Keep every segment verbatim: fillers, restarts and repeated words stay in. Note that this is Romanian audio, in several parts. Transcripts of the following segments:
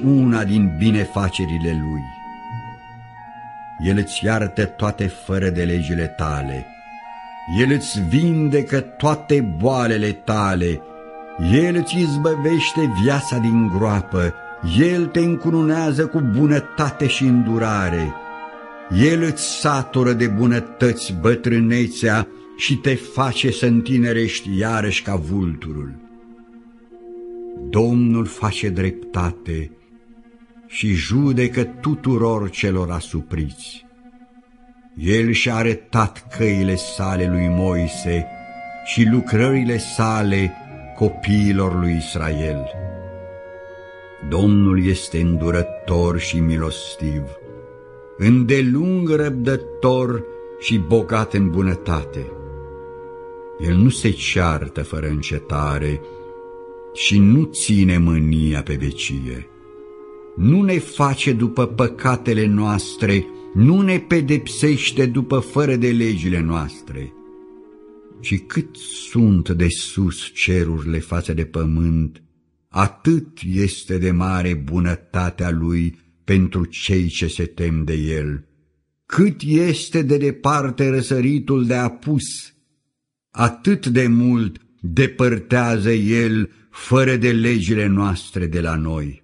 una din binefacerile Lui. El îți iartă toate fără de legile tale, El îți vindecă toate boalele tale, El îți izbăvește viața din groapă, El te încununează cu bunătate și îndurare, El îți satură de bunătăți bătrânețea și te face să întinerești iarăși ca vulturul. Domnul face dreptate și judecă tuturor celor asupriți. El și-a arătat căile sale lui Moise și lucrările sale copiilor lui Israel. Domnul este îndurător și milostiv, îndelung răbdător și bogat în bunătate. El nu se ceartă fără încetare și nu ține mânia pe vecie. Nu ne face după păcatele noastre, nu ne pedepsește după fără de legile noastre. Și cât sunt de sus cerurile față de pământ, atât este de mare bunătatea Lui pentru cei ce se tem de El. Cât este de departe răsăritul de apus, atât de mult depărtează El fără de legile noastre de la noi.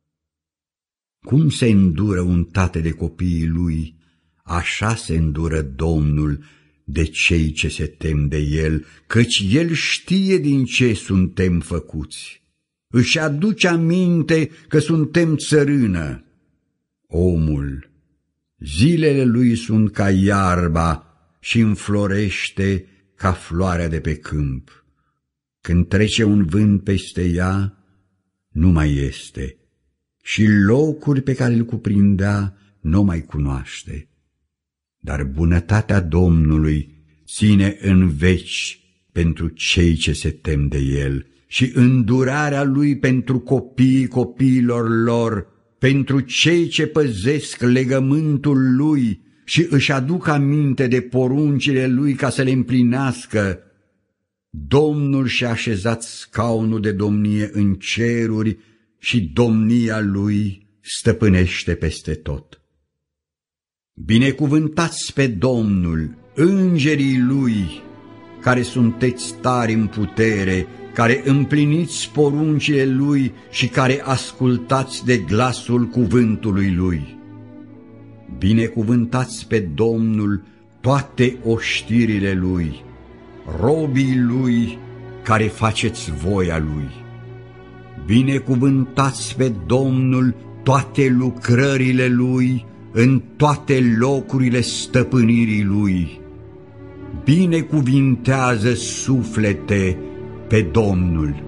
Cum se îndură un tată de copiii lui, așa se îndură Domnul de cei ce se tem de El, căci El știe din ce suntem făcuți. Își aduce aminte că suntem țărână. Omul, zilele lui sunt ca iarba și înflorește ca floarea de pe câmp. Când trece un vânt peste ea, nu mai este, și locuri pe care îl cuprindea nu mai cunoaște. Dar bunătatea Domnului ține în veci pentru cei ce se tem de El și îndurarea Lui pentru copiii copiilor lor, pentru cei ce păzesc legământul Lui și își aduc aminte de poruncile Lui ca să le împlinească. Domnul și-a așezat scaunul de domnie în ceruri și domnia Lui stăpânește peste tot. Binecuvântați pe Domnul, îngerii Lui, care sunteți tari în putere, care împliniți poruncile Lui și care ascultați de glasul cuvântului Lui. Binecuvântați pe Domnul toate oștirile Lui, robii Lui care faceți voia Lui. Binecuvântați pe Domnul toate lucrările Lui în toate locurile stăpânirii Lui. Binecuvintează suflete pe Domnul.